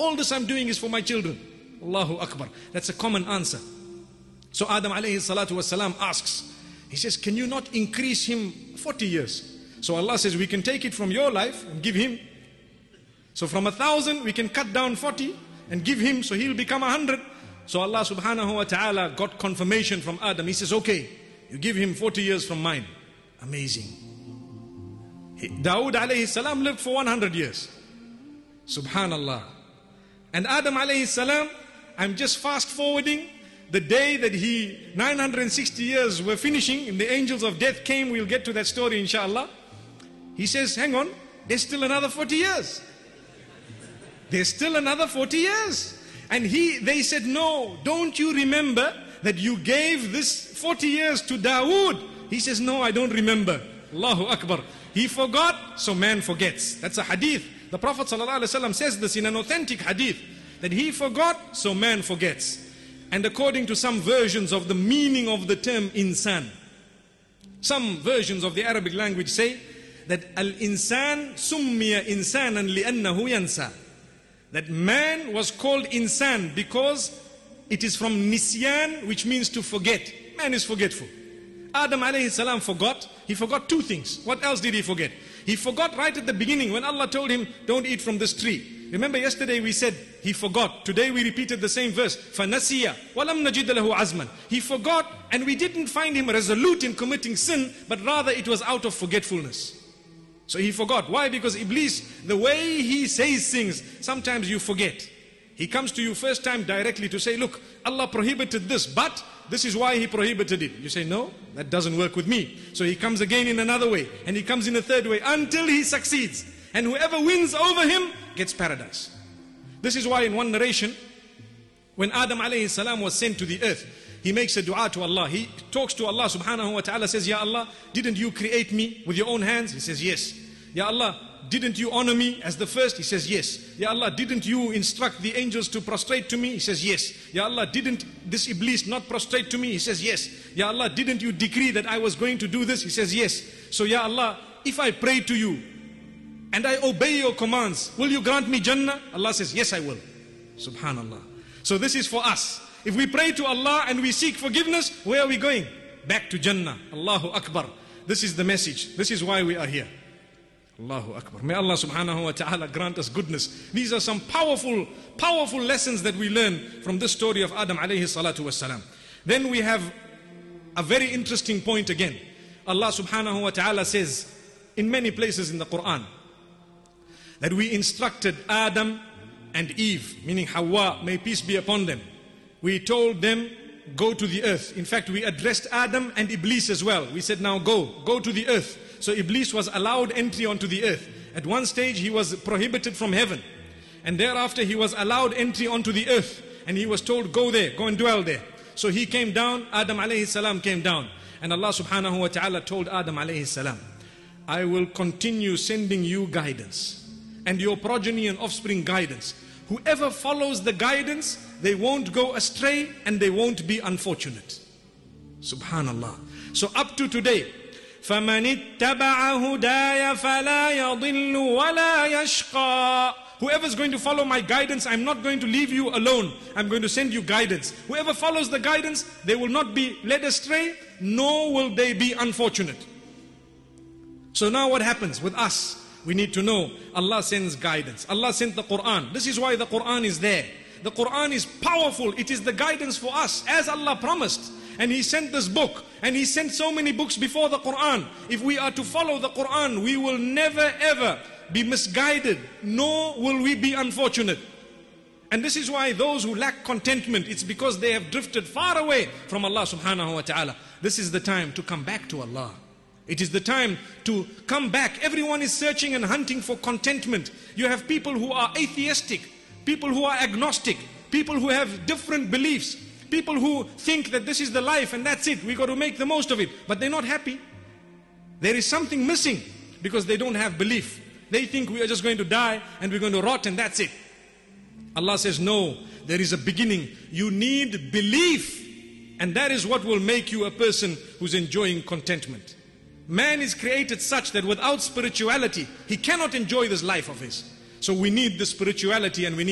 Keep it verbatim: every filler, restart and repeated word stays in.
All this I'm doing is for my children. Allahu Akbar. That's a common answer. So Adam alayhi salatu wasalam asks, he says, can you not increase him forty years? So Allah says, we can take it from your life and give him. So from a thousand, we can cut down forty and give him, so he'll become a hundred. So Allah subhanahu wa ta'ala got confirmation from Adam. He says, okay, you give him forty years from mine. Amazing. Dawood alayhi salam lived for one hundred years. Subhanallah. And Adam alayhi salam, I'm just fast forwarding the day that he, nine hundred sixty years were finishing, and the angels of death came. We'll get to that story inshallah. He says, hang on, there's still another forty years. There's still another forty years. And he, they said, no, don't you remember that you gave this forty years to Dawood? He says, no, I don't remember. Allahu Akbar. He forgot, so man forgets. That's a hadith. The Prophet ﷺ says this in an authentic hadith, that he forgot, so man forgets. And according to some versions of the meaning of the term insan, some versions of the Arabic language say that al-insan summiya insanan li'annahu yansa. That man was called insan because it is from nisyan, which means to forget. Man is forgetful. Adam alayhi salam forgot. He forgot two things. What else did he forget? He forgot right at the beginning when Allah told him, don't eat from this tree. Remember yesterday we said he forgot. Today we repeated the same verse. فَنَسِيَ وَلَمْ نَجِدَ لَهُ عَزْمًا. He forgot, and we didn't find him resolute in committing sin, but rather it was out of forgetfulness. So he forgot. Why? Because Iblis, the way he says things, sometimes you forget. He comes to you first time directly to say, look, Allah prohibited this, but this is why He prohibited it. You say, no, that doesn't work with me. So he comes again in another way, and he comes in a third way, until he succeeds. And whoever wins over him gets paradise. This is why in one narration, when Adam alayhi salam was sent to the earth, he makes a dua to Allah. He talks to Allah subhanahu wa ta'ala, says, Ya Allah, didn't you create me with your own hands? He says, yes. Ya Allah, didn't you honor me as the first? He says, yes. Ya Allah, didn't you instruct the angels to prostrate to me? He says, yes. Ya Allah, didn't this Iblis not prostrate to me? He says, yes. Ya Allah, didn't you decree that I was going to do this? He says, yes. So Ya Allah, if I pray to you and I obey your commands, will you grant me Jannah? Allah says, yes, I will. Subhanallah. So this is for us. If we pray to Allah and we seek forgiveness, where are we going? Back to Jannah. Allahu Akbar. This is the message. This is why we are here. Allahu Akbar. May Allah subhanahu wa ta'ala grant us goodness. These are some powerful, powerful lessons that we learn from this story of Adam alayhi salatu wasalam. Then we have a very interesting point again. Allah subhanahu wa ta'ala says in many places in the Quran that we instructed Adam and Eve, meaning Hawa, may peace be upon them. We told them, go to the earth. In fact, we addressed Adam and Iblis as well. We said, now go, go to the earth. So Iblis was allowed entry onto the earth. At one stage he was prohibited from heaven, and thereafter he was allowed entry onto the earth, and he was told, go there, go and dwell there. So he came down, Adam alayhi salam came down, and Allah subhanahu wa ta'ala told Adam alayhi salam, I will continue sending you guidance, and your progeny and offspring guidance. Whoever follows the guidance, they won't go astray and they won't be unfortunate. Subhanallah. So up to today, فَمَنِ اتَّبَعَ هُدَايَ فَلَا يَضِلُّ وَلَا يَشْقَى. Whoever's going to follow my guidance, I'm not going to leave you alone. I'm going to send you guidance. Whoever follows the guidance, they will not be led astray, nor will they be unfortunate. So now what happens with us? We need to know Allah sends guidance. Allah sent the Quran. This is why the Quran is there. The Quran is powerful. It is the guidance for us, as Allah promised. And He sent this book, and He sent so many books before the Quran. If we are to follow the Quran, we will never ever be misguided, nor will we be unfortunate. And this is why those who lack contentment, it's because they have drifted far away from Allah subhanahu wa ta'ala. This is the time to come back to Allah. It is the time to come back. Everyone is searching and hunting for contentment. You have people who are atheistic, people who are agnostic, people who have different beliefs, people who think that this is the life and that's it, we got to make the most of it, but they're not happy. There is something missing because they don't have belief. They think we are just going to die and we're going to rot and that's it. Allah says, no, there is a beginning. You need belief, and that is what will make you a person who's enjoying contentment. Man is created such that without spirituality, he cannot enjoy this life of his. So we need the spirituality, and we need